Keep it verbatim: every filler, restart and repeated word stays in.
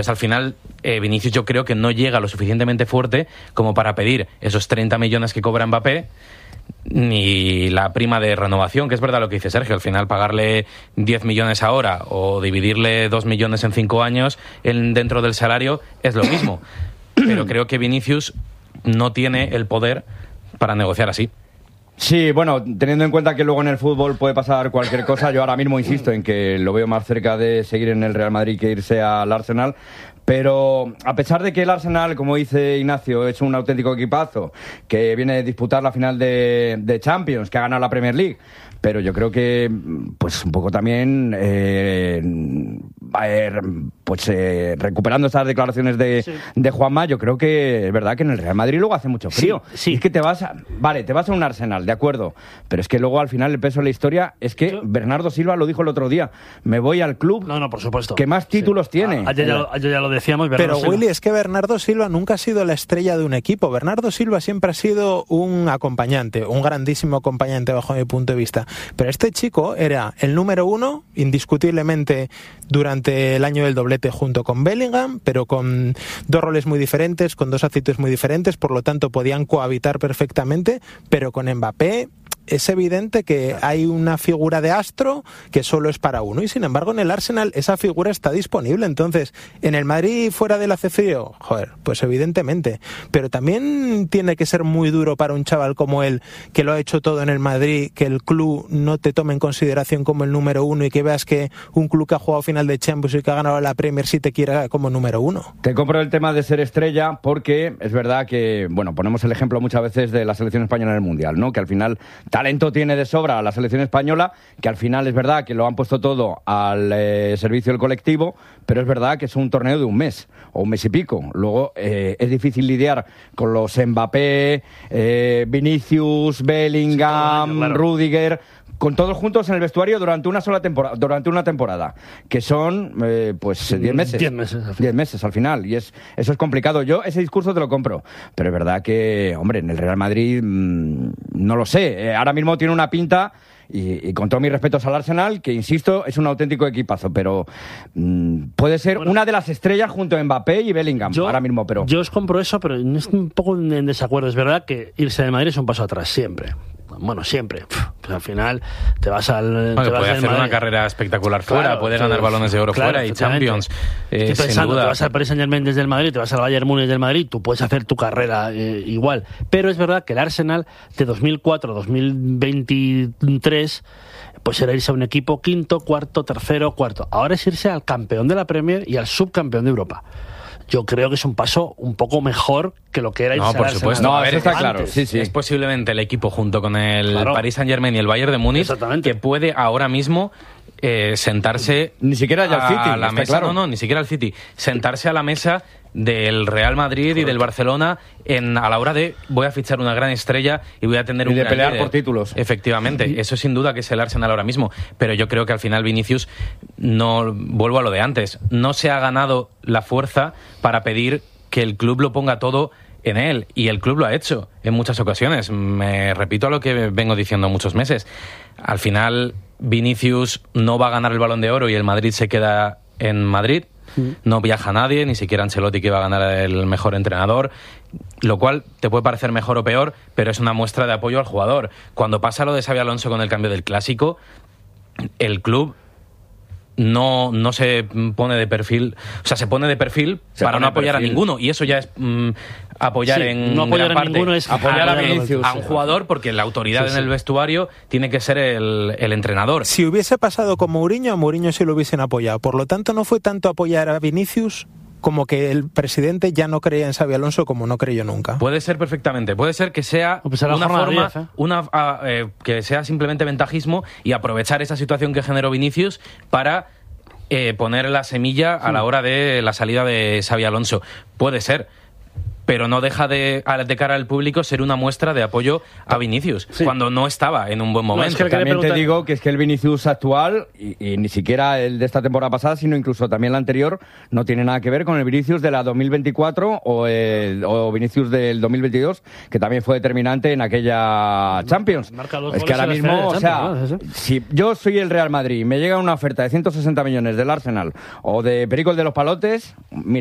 Pues al final, eh, Vinicius yo creo que no llega lo suficientemente fuerte como para pedir esos treinta millones que cobra Mbappé, ni la prima de renovación, que es verdad lo que dice Sergio. Al final, pagarle diez millones ahora o dividirle dos millones en cinco años en, dentro del salario es lo mismo. Pero creo que Vinicius no tiene el poder para negociar así. Sí, bueno, teniendo en cuenta que luego en el fútbol puede pasar cualquier cosa, yo ahora mismo insisto en que lo veo más cerca de seguir en el Real Madrid que irse al Arsenal. Pero a pesar de que el Arsenal, como dice Ignacio, es un auténtico equipazo, que viene a disputar la final de, de Champions, que ha ganado la Premier League, pero yo creo que pues un poco también eh, pues eh, recuperando esas declaraciones de, sí. de Juanma, yo creo que es verdad que en el Real Madrid luego hace mucho frío. Sí, sí. Es que te vas a, vale, te vas a un Arsenal, de acuerdo, pero es que luego al final el peso de la historia es que yo... Bernardo Silva lo dijo el otro día, me voy al club no, no, por supuesto. que más títulos sí. tiene. Ayer ya, lo, ayer ya lo decíamos. Bernardo pero Silva. Willy, es que Bernardo Silva nunca ha sido la estrella de un equipo. Bernardo Silva siempre ha sido un acompañante, un grandísimo acompañante bajo mi punto de vista. Pero este chico era el número uno, indiscutiblemente, durante el año del doblete junto con Bellingham, pero con dos roles muy diferentes, con dos actitudes muy diferentes, por lo tanto podían cohabitar perfectamente, pero con Mbappé es evidente que hay una figura de astro que solo es para uno, y sin embargo en el Arsenal esa figura está disponible. Entonces, en el Madrid fuera del hace frío, joder, pues evidentemente, pero también tiene que ser muy duro para un chaval como él, que lo ha hecho todo en el Madrid, que el club no te tome en consideración como el número uno y que veas que un club que ha jugado final de Champions y que ha ganado la Premier sí te quiera como número uno. Te compro el tema de ser estrella porque es verdad que, bueno, ponemos el ejemplo muchas veces de la selección española en el Mundial, ¿no? Que al final talento tiene de sobra la selección española, que al final es verdad que lo han puesto todo al eh, servicio del colectivo, pero es verdad que es un torneo de un mes o un mes y pico. Luego eh, es difícil lidiar con los Mbappé, eh, Vinicius, Bellingham, sí, claro. Rudiger, con todos juntos en el vestuario durante una sola temporada, durante una temporada, que son eh, pues diez meses. Diez meses. Diez meses al final, y es eso es complicado. Yo ese discurso te lo compro, pero es verdad que, hombre, en el Real Madrid mmm, no lo sé. Eh, ahora mismo tiene una pinta. Y, y con todos mis respetos al Arsenal, que insisto, es un auténtico equipazo, pero mmm, puede ser bueno, una de las estrellas junto a Mbappé y Bellingham yo, ahora mismo. Pero yo os compro eso, pero estoy un poco en desacuerdo. Es verdad que irse de Madrid es un paso atrás, siempre. Bueno, siempre. Pues al final te vas al... Bueno, te vas puede hacer Madrid. Una carrera espectacular fuera, claro, puede sí, ganar balones de oro claro, fuera y Champions. Eh, Estoy pensando, sin duda. te vas al Paris Saint-Germain desde el Madrid, te vas al Bayern Múnich del Madrid, tú puedes hacer tu carrera eh, igual. Pero es verdad que el Arsenal de dos mil cuatro a dos mil veintitrés pues era irse a un equipo quinto, cuarto, tercero, cuarto. Ahora es irse al campeón de la Premier y al subcampeón de Europa. Yo creo que es un paso un poco mejor que lo que era irse no, por al supuesto. Arsenal. No, a ver, eso está claro. Sí, sí. Es posiblemente el equipo junto con el claro. Paris Saint-Germain y el Bayern de Múnich que puede ahora mismo eh, sentarse ni siquiera ya al City, a la mesa, claro. no, no, ni siquiera al City, sentarse a la mesa del Real Madrid Correcto. y del Barcelona en, a la hora de voy a fichar una gran estrella y voy a tener y un de gran pelear líder. por títulos. Efectivamente, eso sin duda que es el Arsenal ahora mismo, pero yo creo que al final Vinicius, no vuelvo a lo de antes, no se ha ganado la fuerza para pedir que el club lo ponga todo en él, y el club lo ha hecho en muchas ocasiones. Me repito a lo que vengo diciendo muchos meses. Al final Vinicius no va a ganar el Balón de Oro y el Madrid se queda en Madrid. No viaja nadie, ni siquiera Ancelotti, que va a ganar el mejor entrenador, lo cual te puede parecer mejor o peor, pero es una muestra de apoyo al jugador. Cuando pasa lo de Xabi Alonso con el cambio del Clásico, el club no, no se pone de perfil, o sea, se pone de perfil se para no apoyar perfil. a ninguno, y eso ya es mm, apoyar sí, en no apoyar gran a parte, ninguno es apoyar a, Vinicius, a un jugador, porque la autoridad sí, sí. en el vestuario tiene que ser el, el entrenador. Si hubiese pasado con Mourinho, a Mourinho sí lo hubiesen apoyado, por lo tanto no fue tanto apoyar a Vinicius como que el presidente ya no creía en Xabi Alonso como no creyó nunca. Puede ser perfectamente, puede ser que sea pues una forma, diez, ¿eh? una eh, que sea simplemente ventajismo y aprovechar esa situación que generó Vinicius para eh, poner la semilla sí. a la hora de la salida de Xabi Alonso. Puede ser, pero no deja de, de cara al público, ser una muestra de apoyo a Vinicius, sí. cuando no estaba en un buen momento. No, es que también preguntar... te digo que es que el Vinicius actual, y, y ni siquiera el de esta temporada pasada, sino incluso también la anterior, no tiene nada que ver con el Vinicius de la dos mil veinticuatro o, el, o Vinicius del dos mil veintidós, que también fue determinante en aquella Champions. Es que ahora mismo, o sea, ¿no? Si yo soy el Real Madrid y me llega una oferta de ciento sesenta millones del Arsenal o de Perico el de los Palotes, mira,